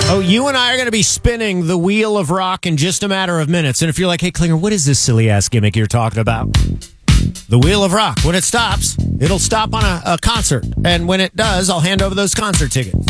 Oh, you and I are going to be spinning the wheel of rock in just a matter of minutes. And if you're like, hey, Klinger, what is this silly-ass gimmick you're talking about? The wheel of rock. When it stops, it'll stop on a concert. And when it does, I'll hand over those concert tickets.